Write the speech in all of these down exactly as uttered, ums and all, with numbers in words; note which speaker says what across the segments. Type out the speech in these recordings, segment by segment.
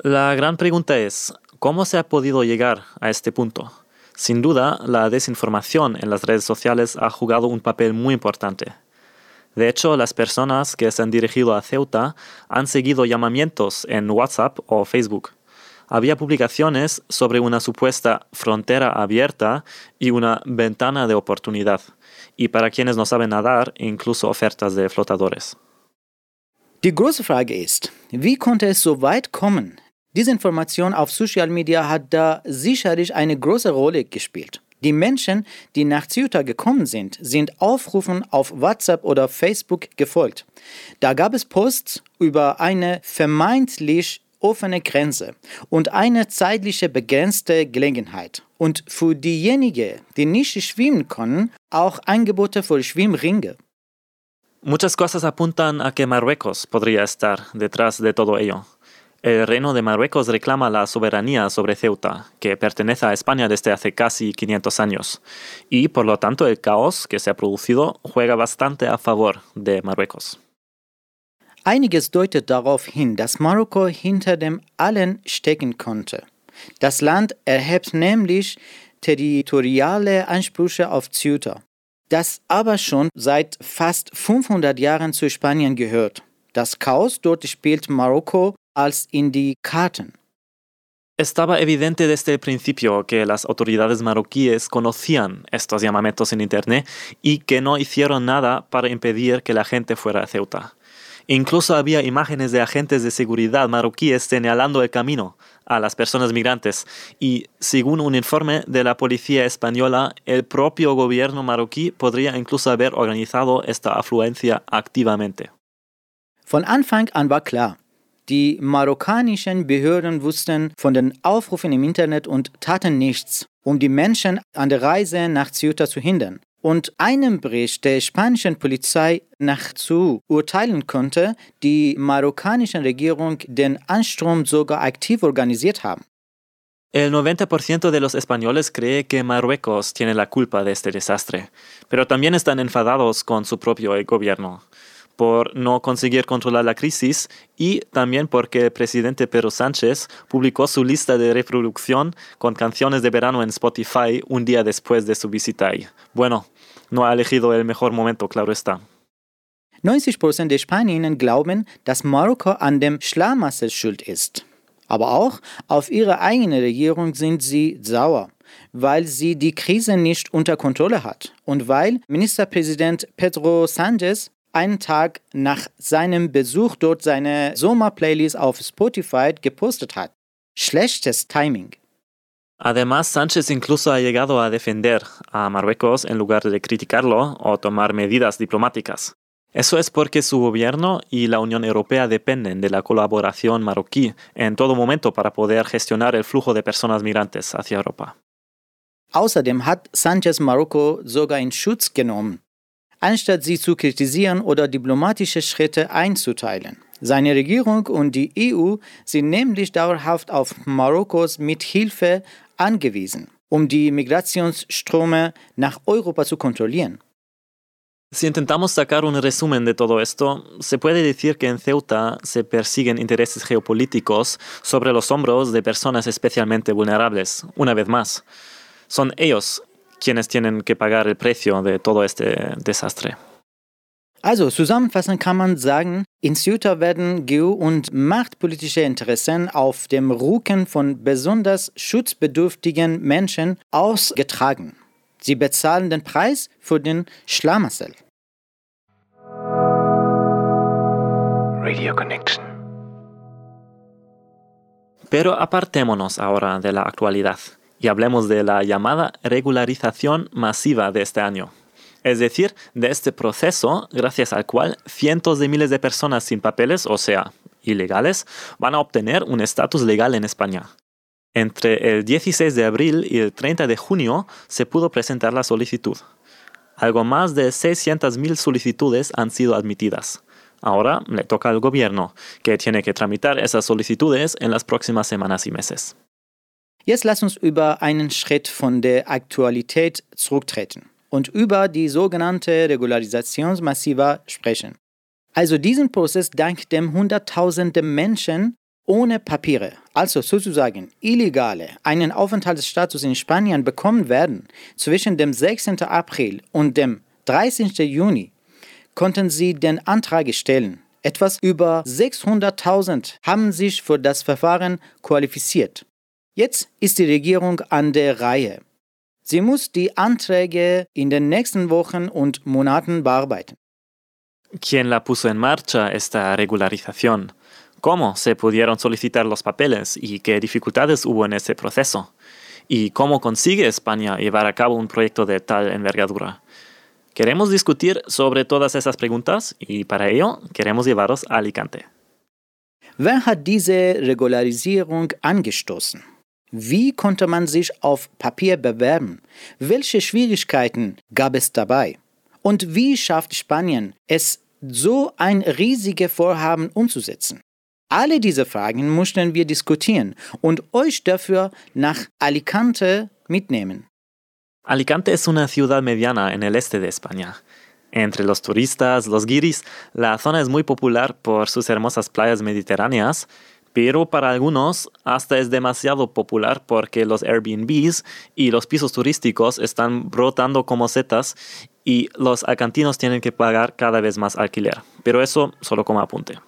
Speaker 1: La gran pregunta es, ¿cómo se ha podido llegar a este punto? Sin duda, la desinformación en las redes sociales ha jugado un papel muy importante. De hecho, las personas que se han dirigido a Ceuta han seguido llamamientos en WhatsApp o Facebook. Había publicaciones sobre una supuesta frontera abierta y una ventana de oportunidad. Y para quienes no saben nadar, incluso ofertas de flotadores.
Speaker 2: Die große Frage ist, wie konnte es so weit kommen? Diese Information auf Social Media hat da sicherlich eine große Rolle gespielt. Die Menschen, die nach Ceuta gekommen sind, sind Aufrufen auf WhatsApp oder Facebook gefolgt. Da gab es Posts über eine vermeintlich offene Grenze und eine zeitliche begrenzte Gelegenheit. Und für diejenigen, die nicht schwimmen können, auch Angebote für Schwimmringe.
Speaker 1: Muchas cosas apuntan a que Marruecos podría estar detrás de todo ello. El Reino de Marruecos reclama la soberanía sobre Ceuta, que pertenece a España desde hace casi quinientos años, y por lo tanto el caos que se ha producido juega bastante a favor de Marruecos.
Speaker 2: Einiges deutet darauf hin, dass Marokko hinter dem allen stecken konnte. Das Land erhebt nämlich territoriale Ansprüche auf Ceuta, das aber schon seit fast fünfhundert Jahren zu Spanien gehört. Das Chaos dort spielt Marokko als in die Karten.
Speaker 1: Estaba evidente desde el principio que las autoridades marroquíes conocían estos llamamientos en Internet y que no hicieron nada para impedir que la gente fuera a Ceuta. Incluso había imágenes de agentes de seguridad marroquíes señalando el camino a las personas migrantes y, según un informe de la policía española, el propio gobierno marroquí podría incluso haber organizado esta afluencia activamente.
Speaker 2: Von Anfang an war klar, die marokkanischen Behörden wussten von den Aufrufen im Internet und taten nichts, um die Menschen an der Reise nach Ceuta zu hindern. Und einem Bericht der spanischen Polizei nach zu urteilen konnte, die marokkanische Regierung den Anstrom sogar aktiv organisiert haben.
Speaker 1: El noventa por ciento de los españoles cree que Marruecos tiene la culpa de este desastre, pero también están enfadados con su propio gobierno por no conseguir controlar la crisis y también porque el presidente Pedro Sánchez publicó su lista de reproducción con canciones de verano en Spotify un día después de su visita ahí. Bueno, no ha elegido el mejor momento, claro está.
Speaker 2: neunzig Prozent der Spanierinnen glauben, dass Marokko an dem Schlamassel schuld ist. Aber auch auf ihre eigene Regierung sind sie sauer, weil sie die Krise nicht unter Kontrolle hat und weil Ministerpräsident Pedro Sánchez einen Tag nach seinem Besuch dort seine Sommerplaylist auf Spotify gepostet hat. Schlechtes Timing.
Speaker 1: Además, Sánchez incluso ha llegado a defender a Marruecos en lugar de criticarlo o tomar medidas diplomáticas. Eso es porque su gobierno y la Unión Europea dependen de la colaboración marroquí en todo momento para poder gestionar el flujo de personas migrantes hacia Europa.
Speaker 2: Außerdem hat Sánchez Marokko sogar in Schutz genommen, anstatt sie zu kritisieren oder diplomatische Schritte einzuteilen. Seine Regierung und die E U sind nämlich dauerhaft auf Marokkos Mithilfe angewiesen, um die Migrationsströme nach Europa zu kontrollieren.
Speaker 1: Si intentamos sacar un resumen de todo esto, se puede decir que en Ceuta se persiguen intereses geopolíticos sobre los hombros de personas especialmente vulnerables, una vez más. Son ellos quienes tienen que pagar el precio de todo este desastre.
Speaker 2: Also zusammenfassend kann man sagen, in Ceuta werden geo- und machtpolitische Interessen auf dem Rücken von besonders schutzbedürftigen Menschen ausgetragen. Sie bezahlen den Preis für den Schlamassel.
Speaker 3: Radio Connection.
Speaker 1: Pero apartémonos ahora de la actualidad y hablemos de la llamada regularización masiva de este año. Es decir, de este proceso gracias al cual cientos de miles de personas sin papeles, o sea, ilegales, van a obtener un estatus legal en España. Entre el dieciséis de abril y el treinta de junio se pudo presentar la solicitud. Algo más de seiscientas mil solicitudes han sido admitidas. Ahora le toca al gobierno, que tiene que tramitar esas solicitudes en las próximas semanas y meses.
Speaker 2: Jetzt lass uns über einen Schritt von der Aktualität zurücktreten und über die sogenannte Regularisationsmassiva sprechen. Also diesen Prozess, dank dem Hunderttausende Menschen ohne Papiere, also sozusagen Illegale, einen Aufenthaltsstatus in Spanien bekommen werden, zwischen dem sechzehnten April und dem dreißigsten Juni, konnten sie den Antrag stellen. Etwas über sechshunderttausend haben sich für das Verfahren qualifiziert. Jetzt ist die Regierung an der Reihe. Sie muss die Anträge in den nächsten Wochen und Monaten bearbeiten.
Speaker 1: ¿Quién la puso en marcha esta regularización? ¿Cómo se pudieron solicitar los papeles y qué dificultades hubo en ese proceso? ¿Y cómo consigue España llevar a cabo un proyecto de tal envergadura? Queremos discutir sobre todas esas preguntas y para ello queremos llevaros a Alicante.
Speaker 2: Wer hat diese Regularisierung angestoßen? Wie konnte man sich auf Papier bewerben? Welche Schwierigkeiten gab es dabei? Und wie schafft Spanien es, so ein riesiges Vorhaben umzusetzen? Alle diese Fragen mussten wir diskutieren und euch dafür nach Alicante mitnehmen.
Speaker 1: Alicante es una ciudad mediana en el este de España. Entre los turistas, los guiris, la zona es muy popular por sus hermosas playas mediterráneas, pero para algunos hasta es demasiado popular porque los Airbnbs y los pisos turísticos están brotando como setas y los alicantinos tienen que pagar cada vez más alquiler. Pero eso solo como apunte.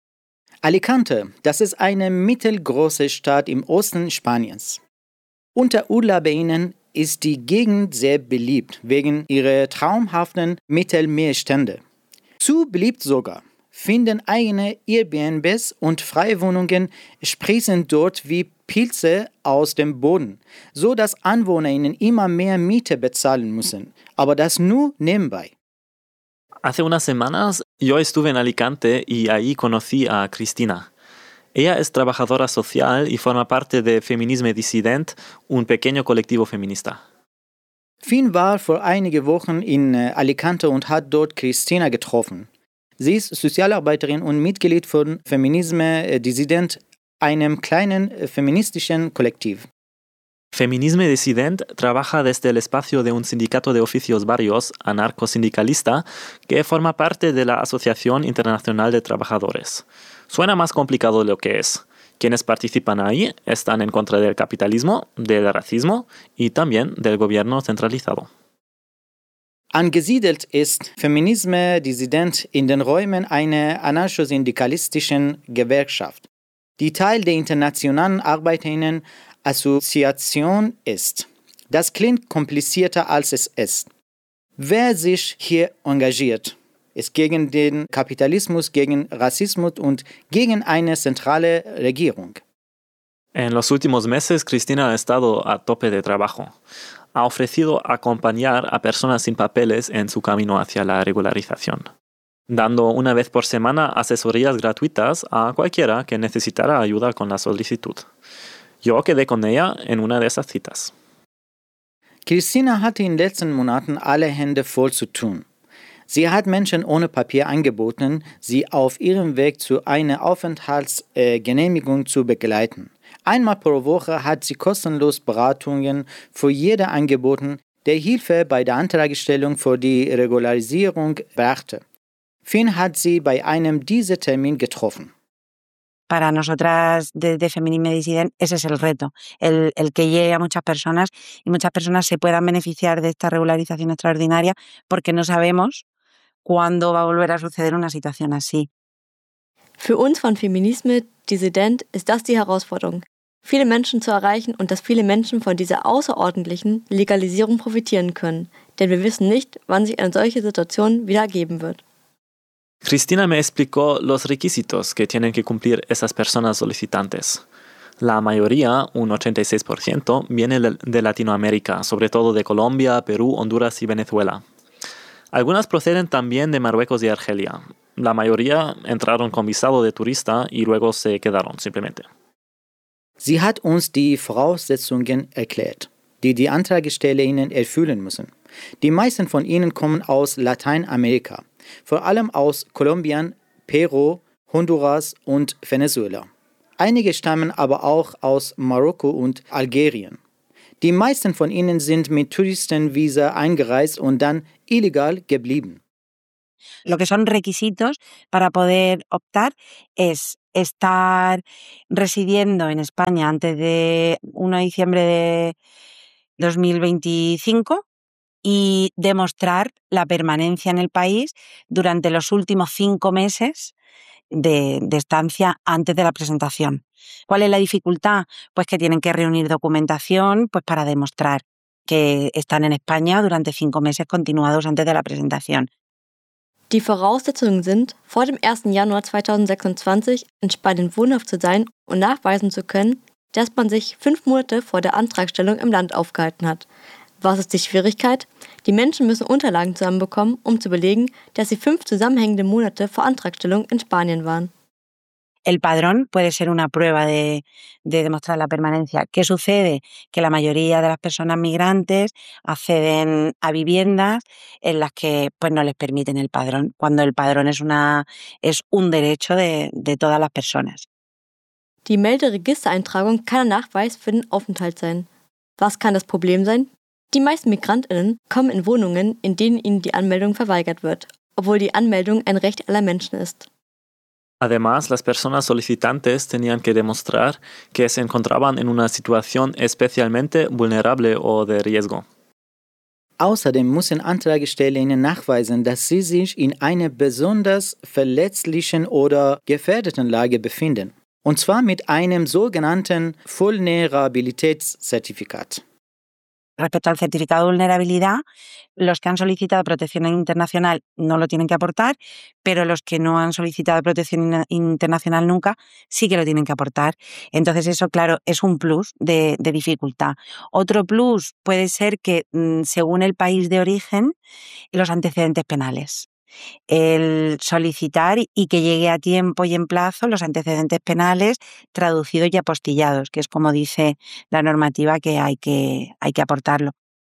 Speaker 2: Alicante, das ist eine mittelgroße Stadt im Osten Spaniens. Unter UrlauberInnen ist die Gegend sehr beliebt wegen ihrer traumhaften Mittelmeerstände. Zu beliebt sogar finden eigene Airbnbs und Freiwohnungen sprießen dort wie Pilze aus dem Boden, so dass AnwohnerInnen immer mehr Miete bezahlen müssen, aber das nur nebenbei.
Speaker 1: Hace unas semanas yo estuve en Alicante y ahí conocí a Cristina. Ella es trabajadora social y forma parte de Feminisme Dissident, un pequeño colectivo feminista.
Speaker 2: Finn war vor einigen Wochen in Alicante und hat dort Cristina getroffen. Sie ist Sozialarbeiterin und Mitglied von Feminisme Dissident, einem kleinen feministischen Kollektiv.
Speaker 1: Feminisme Dissident trabaja desde el espacio de un sindicato de oficios varios anarcosindicalista que forma parte de la Asociación Internacional de Trabajadores. Suena más complicado de lo que es. Quienes participan ahí están en contra del capitalismo, del racismo y también del gobierno centralizado.
Speaker 2: Angesiedelt ist Feminisme Dissident in den Räumen einer anarchosyndikalistischen Gewerkschaft, die Teil der Internationalen Arbeiterinnen Assoziation ist. Das klingt komplizierter als es ist. Wer sich hier engagiert, ist gegen den Kapitalismus, gegen Rassismus und gegen eine zentrale Regierung.
Speaker 1: En los últimos meses, Cristina ha estado a tope de trabajo. Ha ofrecido acompañar a personas sin papeles en su camino hacia la regularización, dando una vez por semana asesorías gratuitas a cualquiera que necesitara ayuda con la solicitud. Yo quedé con ella en una de esas citas.
Speaker 2: Cristina hatte in den letzten Monaten alle Hände voll zu tun. Sie hat Menschen ohne Papier angeboten, sie auf ihrem Weg zu einer Aufenthaltsgenehmigung zu begleiten. Einmal pro Woche hat sie kostenlos Beratungen für jede angeboten, der Hilfe bei der Antragstellung für die Regularisierung brachte. Finn hat sie bei einem dieser Termin getroffen.
Speaker 4: Para nosotras de, de Feminisme Dissident ese es el reto, el, el que llegue a muchas personas y muchas personas se puedan beneficiar de esta regularización extraordinaria porque no sabemos cuándo va a volver a suceder una situación así.
Speaker 5: Für uns von Feminisme Dissident ist das die Herausforderung, viele Menschen zu erreichen und dass viele Menschen von dieser außerordentlichen Legalisierung profitieren können, denn wir wissen nicht, wann sich eine solche Situation wieder ergeben wird.
Speaker 1: Cristina me explicó los requisitos que tienen que cumplir esas personas solicitantes. La mayoría, un ochenta y seis por ciento, viene de Latinoamérica, sobre todo de Colombia, Perú, Honduras y Venezuela. Algunas proceden también de Marruecos y Argelia. La mayoría entraron con visado de turista y luego se quedaron simplemente.
Speaker 2: Sie hat uns die Voraussetzungen erklärt, die die AntragstellerInnen erfüllen müssen. Die meisten von ihnen kommen aus Lateinamerika, vor allem aus Kolumbien, Peru, Honduras und Venezuela. Einige stammen aber auch aus Marokko und Algerien. Die meisten von ihnen sind mit Touristenvisa eingereist und dann illegal geblieben.
Speaker 4: Lo que son requisitos para poder optar es estar residiendo en España antes de primero de diciembre de dos mil veinticinco y demostrar la permanencia en el país durante los últimos cinco meses de, de estancia antes de la presentación. ¿Cuál es la dificultad? Pues que tienen que reunir documentación pues para demostrar que están en España durante cinco meses continuados antes de la presentación.
Speaker 5: Die Voraussetzungen sind, vor dem ersten Januar zweitausendsechsundzwanzig in Spanien wohnhaft zu sein und nachweisen zu können, dass man sich fünf Monate vor der Antragstellung im Land aufgehalten hat. Was ist die Schwierigkeit? Die Menschen müssen Unterlagen zusammenbekommen, um zu belegen, dass sie fünf zusammenhängende Monate vor Antragstellung in Spanien waren.
Speaker 4: El padrón puede ser una prueba de, de demostrar la permanencia. ¿Qué sucede? Que la mayoría de las personas migrantes acceden a viviendas en las que pues, no les permiten el padrón, cuando el padrón es, una, es un derecho de, de todas las personas.
Speaker 5: Die Melderegistereintragung kann ein Nachweis für den Aufenthalt sein. Was kann das Problem sein? Die meisten MigrantInnen kommen in Wohnungen, in denen ihnen die Anmeldung verweigert wird, obwohl die Anmeldung ein Recht aller Menschen ist.
Speaker 1: Además, las personas solicitantes tenían que demostrar que se encontraban en una situación especialmente vulnerable o de riesgo.
Speaker 2: Außerdem müssen Antragstellerinnen nachweisen, dass sie sich in einer besonders verletzlichen oder gefährdeten Lage befinden. Und zwar mit einem sogenannten Vulnerabilitätszertifikat.
Speaker 4: Respecto al certificado de vulnerabilidad, los que han solicitado protección internacional no lo tienen que aportar, pero los que no han solicitado protección internacional nunca sí que lo tienen que aportar. Entonces eso, claro, es un plus de, de dificultad. Otro plus puede ser que, según el país de origen, los antecedentes penales. El solicitar y que llegue a tiempo y en plazo los antecedentes penales traducidos y apostillados, que es como dice la normativa que hay que, hay que aportarlo.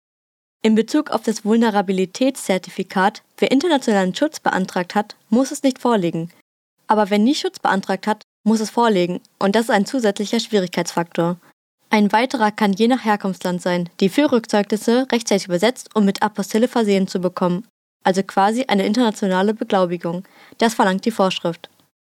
Speaker 5: In Bezug auf das Vulnerabilitätszertifikat, wer internationalen Schutz beantragt hat, muss es nicht vorlegen. Aber wer nie Schutz beantragt hat, muss es vorlegen und das ist ein zusätzlicher Schwierigkeitsfaktor. Ein weiterer kann je nach Herkunftsland sein, die Führungszeugnisse rechtzeitig übersetzt und mit Apostille versehen zu bekommen. Also quasi eine internationale Beglaubigung. Das verlangt die Vorschrift.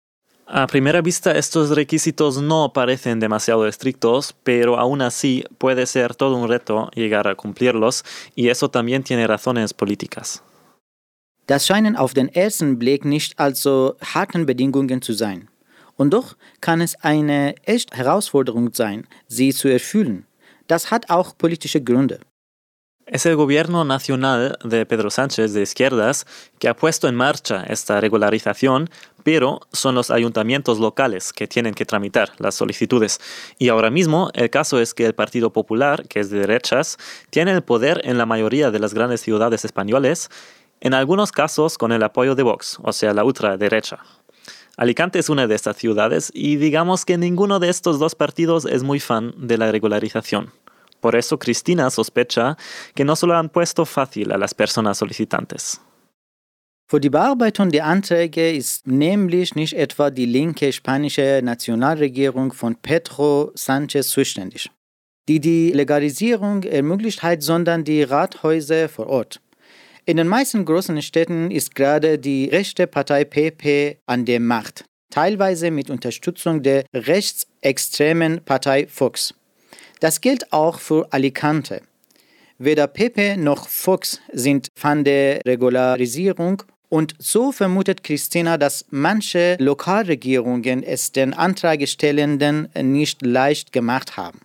Speaker 1: A primera vista, estos requisitos no parecen demasiado estrictos, pero aún así puede ser todo un reto llegar a cumplirlos, y eso también tiene razones políticas.
Speaker 2: Das scheinen auf den ersten Blick nicht allzu harten Bedingungen zu sein. Und doch kann es eine echte Herausforderung sein, sie zu erfüllen. Das hat auch politische Gründe.
Speaker 1: Es el gobierno nacional de Pedro Sánchez de izquierdas que ha puesto en marcha esta regularización, pero son los ayuntamientos locales que tienen que tramitar las solicitudes. Y ahora mismo el caso es que el Partido Popular, que es de derechas, tiene el poder en la mayoría de las grandes ciudades españolas, en algunos casos con el apoyo de Vox, o sea, la ultraderecha. Alicante es una de estas ciudades y digamos que ninguno de estos dos partidos es muy fan de la regularización. Por eso Cristina sospecha que no se lo han puesto fácil a las personas solicitantes.
Speaker 2: Für die Bearbeitung der Anträge ist nämlich nicht etwa die linke spanische Nationalregierung von Pedro Sánchez zuständig, die die Legalisierung ermöglicht hat, sondern die Rathäuser vor Ort. In den meisten großen Städten ist gerade die rechte Partei P P an der Macht, teilweise mit Unterstützung der rechtsextremen Partei Vox. Das gilt auch für Alicante. Weder P P noch Vox sind Fan der Regularisierung und so vermutet Cristina, dass manche Lokalregierungen es den Antragstellenden nicht leicht gemacht haben.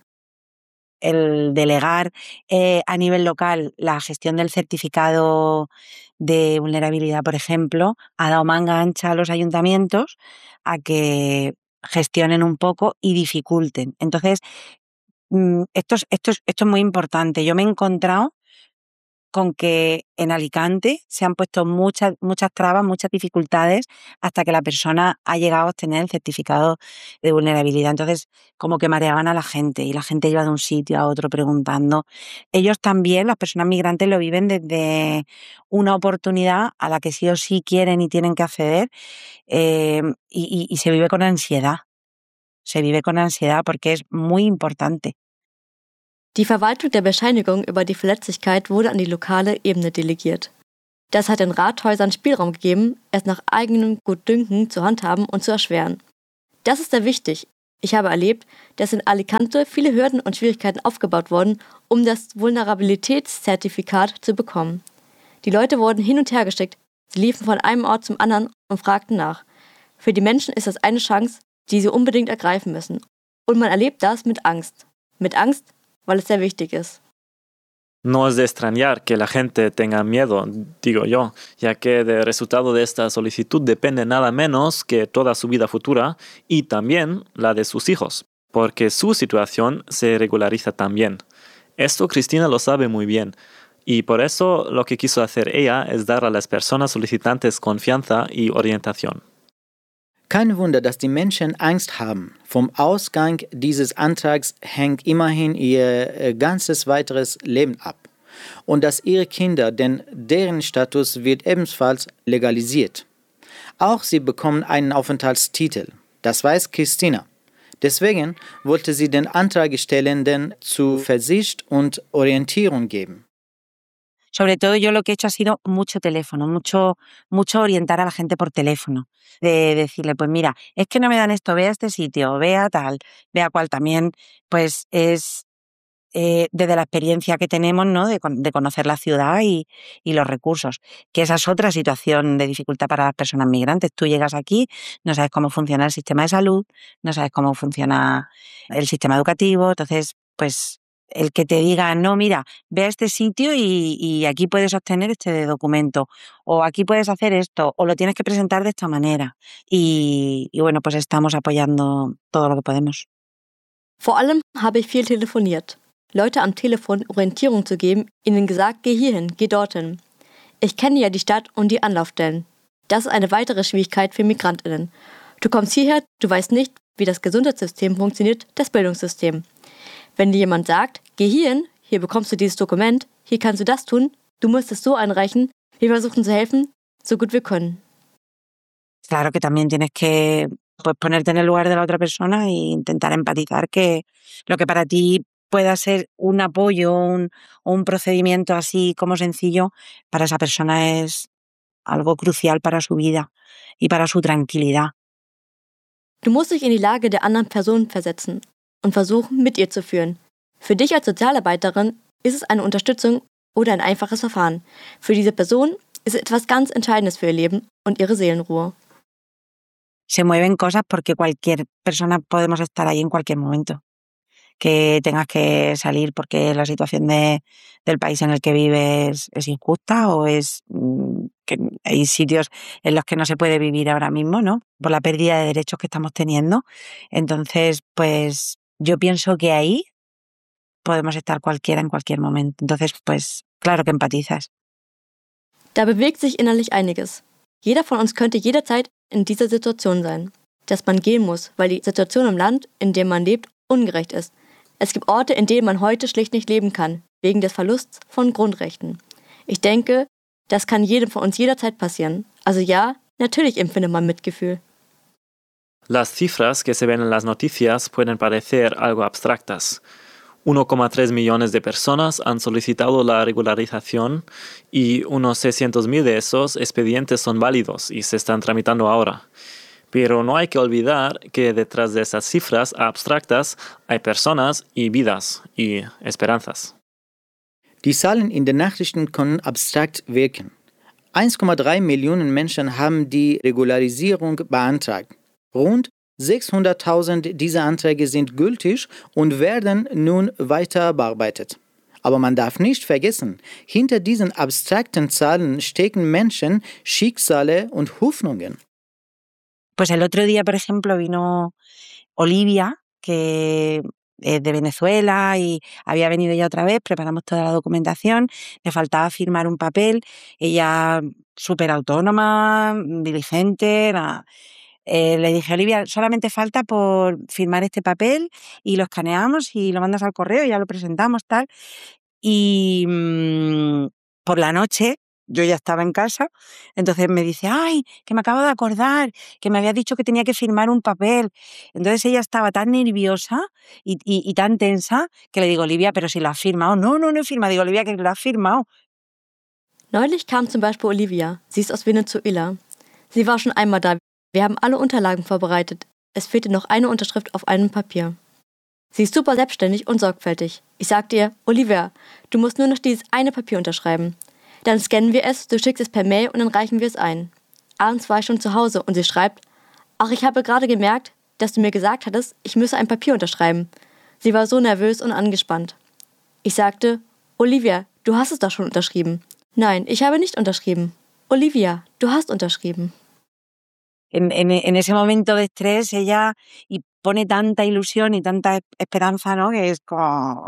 Speaker 4: El delegar eh, a nivel local la gestión del certificado de vulnerabilidad, por ejemplo, ha dado manga ancha a los ayuntamientos a que gestionen un poco y dificulten. Entonces, Esto es, esto, es, esto es muy importante. Yo me he encontrado con que en Alicante se han puesto muchas, muchas trabas, muchas dificultades hasta que la persona ha llegado a obtener el certificado de vulnerabilidad. Entonces, como que mareaban a la gente y la gente iba de un sitio a otro preguntando. Ellos también, las personas migrantes, lo viven desde una oportunidad a la que sí o sí quieren y tienen que acceder eh, y, y, y se vive con ansiedad. Se vive con ansiedad porque es muy importante.
Speaker 5: Die Verwaltung der Bescheinigung über die Verletzlichkeit wurde an die lokale Ebene delegiert. Das hat den Rathäusern Spielraum gegeben, es nach eigenem Gutdünken zu handhaben und zu erschweren. Das ist sehr wichtig. Ich habe erlebt, dass in Alicante viele Hürden und Schwierigkeiten aufgebaut wurden, um das Vulnerabilitätszertifikat zu bekommen. Die Leute wurden hin und her geschickt, sie liefen von einem Ort zum anderen und fragten nach. Für die Menschen ist das eine Chance, die sie unbedingt ergreifen müssen. Und man erlebt das mit Angst. Mit Angst, weil es sehr wichtig ist.
Speaker 1: No es de extrañar que la gente tenga miedo, digo yo, ya que del resultado de esta solicitud depende nada menos que toda su vida futura y también la de sus hijos, porque su situación se regulariza también. Esto Cristina lo sabe muy bien, y por eso lo que quiso hacer ella es dar a las personas solicitantes confianza y orientación.
Speaker 2: Kein Wunder, dass die Menschen Angst haben. Vom Ausgang dieses Antrags hängt immerhin ihr äh, ganzes weiteres Leben ab. Und dass ihre Kinder, denn deren Status wird ebenfalls legalisiert. Auch sie bekommen einen Aufenthaltstitel. Das weiß Christina. Deswegen wollte sie den Antragstellenden Zuversicht und Orientierung geben.
Speaker 4: Sobre todo yo lo que he hecho ha sido mucho teléfono, mucho, mucho orientar a la gente por teléfono, de decirle, pues mira, es que no me dan esto, ve a este sitio, ve a tal, ve a cual. También, pues es eh, desde la experiencia que tenemos, ¿no? de, de conocer la ciudad y, y los recursos, que esa es otra situación de dificultad para las personas migrantes. Tú llegas aquí, no sabes cómo funciona el sistema de salud, no sabes cómo funciona el sistema educativo, entonces, pues el que te diga, no, mira, ve a este sitio y, y aquí puedes obtener este documento, o aquí puedes hacer esto, o lo tienes que presentar de esta manera. Y, y bueno, pues estamos apoyando todo lo que podemos.
Speaker 5: Vor allem habe ich viel telefoniert. Leute am Telefon Orientierung zu geben, ihnen gesagt, geh hierhin, geh dorthin. Ich kenne ja die Stadt und die Anlaufstellen. Das ist eine weitere Schwierigkeit für MigrantInnen. Du kommst hierher, du weißt nicht, wie das Gesundheitssystem funktioniert, das Bildungssystem. Wenn dir jemand sagt, geh hierhin, hier bekommst du dieses Dokument, hier kannst du das tun, du musst es so einreichen, wir versuchen zu helfen, so gut wir können.
Speaker 4: Claro que también tienes que pues, ponerte en el lugar de la otra persona e intentar empatizar que lo que para ti pueda ser un apoyo un, o un procedimiento así como sencillo, para esa persona es algo crucial para su vida y para su tranquilidad.
Speaker 5: Du musst dich in die Lage der anderen Person versetzen und versuchen, mit ihr zu führen. Für dich als Sozialarbeiterin ist es eine Unterstützung oder ein einfaches Verfahren. Für diese Person ist es etwas ganz Entscheidendes für ihr Leben und ihre Seelenruhe.
Speaker 4: Se mueven cosas porque cualquier persona podemos estar ahí en cualquier momento. Que tengas que salir porque la situación de, del país en el que vives es injusta o es que hay sitios en los que no se puede vivir ahora mismo, ¿no? Por la pérdida de derechos que estamos teniendo. Entonces, pues yo pienso que ahí podemos estar cualquiera en cualquier momento. Entonces, pues claro que empatizas.
Speaker 5: Da bewegt sich innerlich einiges. Jeder von uns könnte jederzeit in dieser Situation sein. Dass man gehen muss, weil die Situation im Land, in dem man lebt, ungerecht ist. Es gibt Orte, in denen man heute schlicht nicht leben kann, wegen des Verlusts von Grundrechten. Ich denke, das kann jedem von uns jederzeit passieren. Also ja, natürlich empfindet man Mitgefühl.
Speaker 1: Las cifras que se ven en las noticias pueden parecer algo abstractas. uno coma tres millones de personas han solicitado la regularización y unos seiscientos mil de esos expedientes son válidos y se están tramitando ahora. Pero no hay que olvidar que detrás de esas cifras abstractas hay personas y vidas y esperanzas.
Speaker 2: Die Zahlen in den Nachrichten können abstrakt wirken. eins Komma drei Millionen Menschen haben die Regularisierung beantragt. Rund sechshunderttausend dieser Anträge sind gültig und werden nun weiter bearbeitet. Aber man darf nicht vergessen, hinter diesen abstrakten Zahlen stecken Menschen, Schicksale und Hoffnungen.
Speaker 4: Pues el otro día, por ejemplo, vino Olivia, que es de Venezuela y había venido ya otra vez, preparamos toda la documentación, le faltaba firmar un papel, ella súper autónoma, diligente, nada. Eh, le dije, Olivia, solamente falta por firmar este papel y lo escaneamos y lo mandas al correo y ya lo presentamos, tal. Y mmm, por la noche yo ya estaba en casa, entonces me dice, ay, que me acabo de acordar, que me había dicho que tenía que firmar un papel. Entonces ella estaba tan nerviosa y, y, y tan tensa que le digo, Olivia, pero si lo has firmado. No, no, no he firmado. Digo, Olivia, que lo has firmado.
Speaker 5: Neulich kam zum Beispiel Olivia. Sie ist aus Venezuela. Sie war schon einmal da. Wir haben alle Unterlagen vorbereitet. Es fehlte noch eine Unterschrift auf einem Papier. Sie ist super selbstständig und sorgfältig. Ich sagte ihr, Olivia, du musst nur noch dieses eine Papier unterschreiben. Dann scannen wir es, du schickst es per Mail und dann reichen wir es ein. Abends war ich schon zu Hause und sie schreibt, ach, ich habe gerade gemerkt, dass du mir gesagt hattest, ich müsse ein Papier unterschreiben. Sie war so nervös und angespannt. Ich sagte, Olivia, du hast es doch schon unterschrieben. Nein, ich habe nicht unterschrieben. Olivia, du hast unterschrieben.
Speaker 4: En, en, en ese momento de estrés, ella y pone tanta ilusión y tanta esperanza, ¿no? Que es como...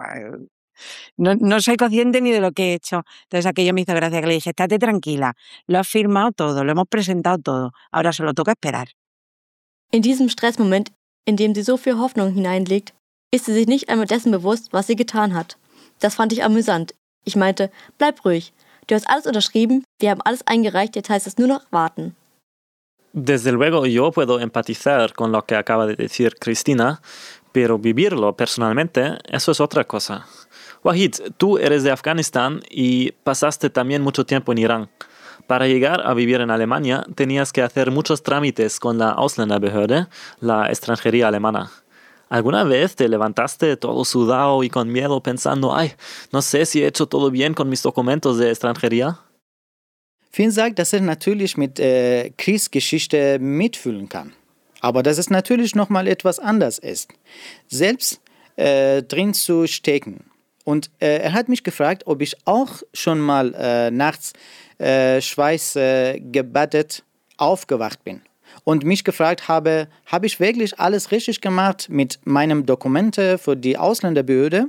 Speaker 4: No, no soy consciente ni de lo que he hecho. Entonces aquello me hizo gracia, que le dije, estate tranquila, lo has firmado todo, lo hemos presentado todo, ahora solo toca esperar.
Speaker 5: In diesem Stressmoment, in dem sie so viel Hoffnung hineinlegt, ist sie sich nicht einmal dessen bewusst, was sie getan hat. Das fand ich amüsant. Ich meinte, bleib ruhig. Du hast alles unterschrieben, wir haben alles eingereicht, jetzt heißt es nur noch warten.
Speaker 1: Desde luego yo puedo empatizar con lo que acaba de decir Cristina, pero vivirlo personalmente, eso es otra cosa. Wahid, tú eres de Afganistán y pasaste también mucho tiempo en Irán. Para llegar a vivir en Alemania tenías que hacer muchos trámites con la Ausländerbehörde, la extranjería alemana. ¿Alguna vez te levantaste todo sudado y con miedo pensando, ay, no sé si he hecho todo bien con mis documentos de extranjería?
Speaker 2: Finn sagt, dass er natürlich mit äh, Kriegsgeschichte mitfühlen kann. Aber dass es natürlich nochmal etwas anders ist. Selbst äh, drin zu stecken. Und äh, er hat mich gefragt, ob ich auch schon mal äh, nachts äh, Schweiß äh, gebadet aufgewacht bin. Und mich gefragt habe, habe ich wirklich alles richtig gemacht mit meinen Dokumenten für die Ausländerbehörde?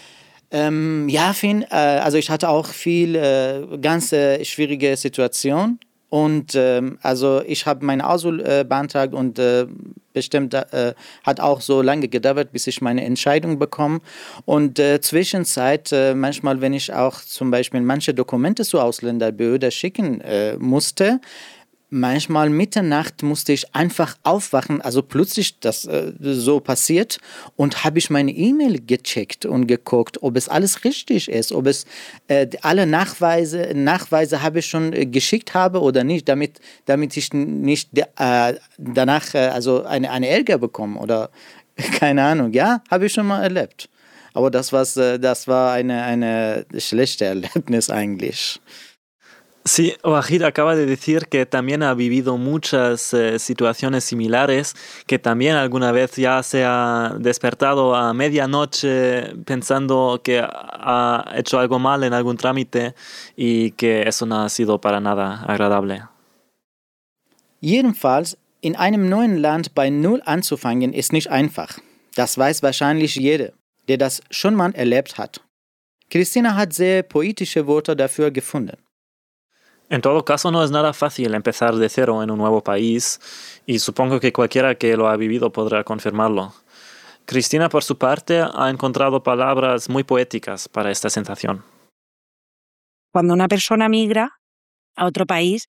Speaker 2: Ähm, ja, Finn, äh, also ich hatte auch viel, äh, ganz äh, schwierige Situation. Und ähm, also ich habe meinen Asyl äh, beantragt und äh, bestimmt äh, hat auch so lange gedauert, bis ich meine Entscheidung bekomme. Und äh, Zwischenzeit, äh, manchmal, wenn ich auch zum Beispiel manche Dokumente zur Ausländerbehörde schicken äh, musste, manchmal Mitternacht musste ich einfach aufwachen, also plötzlich das äh, so passiert und habe ich meine E-Mail gecheckt und geguckt, ob es alles richtig ist, ob es äh, alle Nachweise, Nachweise habe ich schon äh, geschickt habe oder nicht, damit, damit ich nicht äh, danach äh, also eine, eine Ärger bekomme oder keine Ahnung, ja, habe ich schon mal erlebt. Aber das, was, äh, das war eine, eine schlechte Erlebnis eigentlich.
Speaker 1: Sí, Wahid acaba de decir que también ha vivido muchas eh, situaciones similares, que también alguna vez ya se ha despertado a medianoche pensando que ha hecho algo mal en algún trámite y que eso no ha sido para nada agradable.
Speaker 2: Jedenfalls, in einem neuen Land bei Null anzufangen, ist nicht einfach. Das weiß wahrscheinlich jeder, der das schon mal erlebt hat. Cristina hat sehr poetische Worte dafür gefunden.
Speaker 1: En todo caso, no es nada fácil empezar de cero en un nuevo país y supongo que cualquiera que lo ha vivido podrá confirmarlo. Cristina, por su parte, ha encontrado palabras muy poéticas para esta sensación.
Speaker 4: Cuando una persona migra a otro país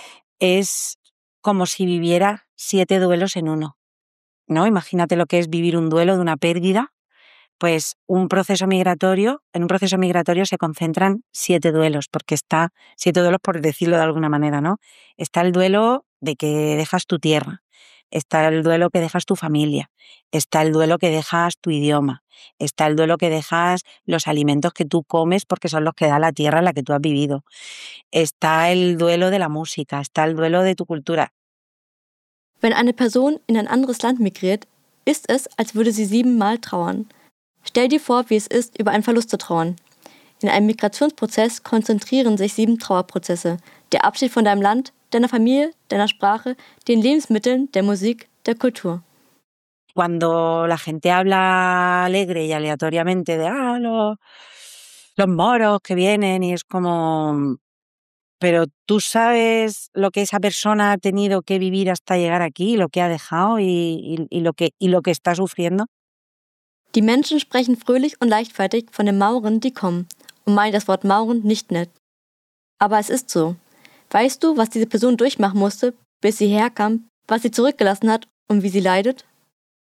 Speaker 4: es como si viviera siete duelos en uno, ¿no? Imagínate lo que es vivir un duelo de una pérdida. Pues un proceso migratorio, en un proceso migratorio se concentran siete duelos, porque está, siete duelos por decirlo de alguna manera, ¿no? Está el duelo de que dejas tu tierra, está el duelo que dejas tu familia, está el duelo que dejas tu idioma, está el duelo que dejas los alimentos que tú comes porque son los que da la tierra en la que tú has vivido, está el duelo de la música, está el duelo de tu cultura.
Speaker 5: Wenn eine Person in ein anderes Land migriert, ist es, als würde sie siebenmal trauern. Stell dir vor, wie es ist, über einen Verlust zu trauern. In einem Migrationsprozess konzentrieren sich sieben Trauerprozesse. Der Abschied von deinem Land, deiner Familie, deiner Sprache, den Lebensmitteln, der Musik, der Kultur.
Speaker 4: Cuando la gente habla alegre y aleatoriamente de ah, los, los moros que vienen y es como... Pero tú sabes lo que esa persona ha tenido que vivir hasta llegar aquí, lo que ha dejado y, y, y, lo, que, y lo que está sufriendo.
Speaker 5: Die Menschen sprechen fröhlich und leichtfertig von den Mauren, die kommen, und meinen das Wort Mauren nicht nett. Aber es ist so. Weißt du, was diese Person durchmachen musste, bis sie herkam, was sie zurückgelassen hat und wie sie leidet?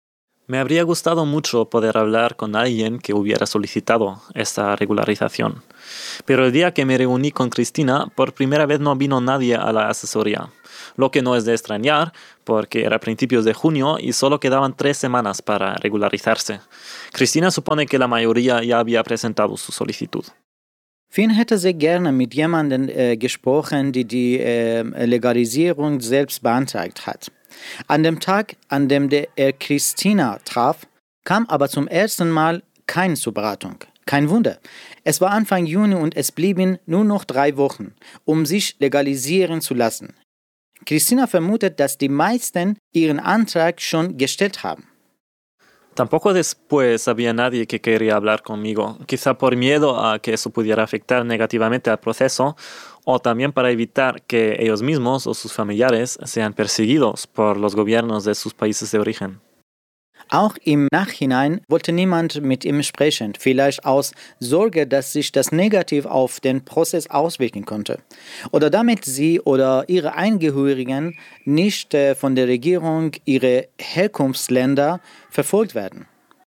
Speaker 1: Me habría gustado mucho poder hablar con alguien que hubiera solicitado esta regularización. Pero el día que me reuní con Cristina, por primera vez no vino nadie a la asesoría. Lo que no es de extrañar, porque era principios de junio y solo quedaban tres semanas para regularizarse. Cristina supone que la mayoría ya había presentado su solicitud.
Speaker 2: Finn hätte sehr gerne mit jemandem äh, gesprochen, die die äh, Legalisierung selbst beantragt hat. An dem Tag, an dem der, er Christina traf, kam aber zum ersten Mal keine zur Beratung. Kein Wunder. Es war Anfang Juni und es blieben nur noch drei Wochen, um sich legalisieren zu lassen. Christina vermutet, dass die meisten ihren Antrag schon gestellt haben.
Speaker 1: Tampoco después había nadie que quería hablar conmigo, quizá por miedo a que eso pudiera afectar negativamente al proceso o también para evitar que ellos mismos o sus familiares sean perseguidos por los gobiernos de sus países de origen.
Speaker 2: Auch im Nachhinein wollte niemand mit ihm sprechen, vielleicht aus Sorge, dass sich das negativ auf den Prozess auswirken könnte oder damit sie oder ihre Angehörigen nicht äh, von der Regierung ihrer Herkunftsländer verfolgt werden.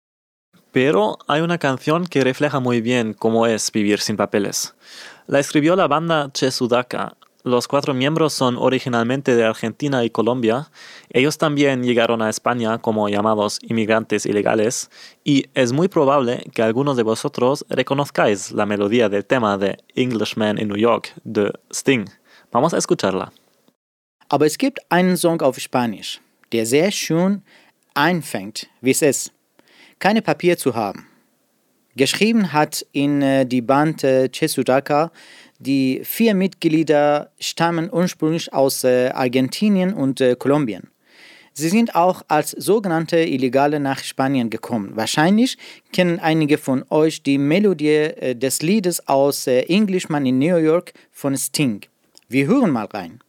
Speaker 1: Pero hay una canción que refleja muy bien cómo es vivir sin papeles. La escribió la banda Che Sudaca. Los cuatro miembros son originalmente de Argentina y Colombia. Ellos también llegaron a España como llamados inmigrantes ilegales y es muy probable que algunos de vosotros reconozcáis la melodía del tema de Englishman in New York de Sting. Vamos a escucharla.
Speaker 2: Aber es gibt einen Song auf Spanisch, der sehr schön einfängt, wie es ist, keine Papier zu haben. Geschrieben hat ihn äh, die Band äh, Che Sudaca. Die vier Mitglieder stammen ursprünglich aus äh, Argentinien und äh, Kolumbien. Sie sind auch als sogenannte Illegale nach Spanien gekommen. Wahrscheinlich kennen einige von euch die Melodie äh, des Liedes aus äh, Englishman in New York von Sting. Wir hören mal rein.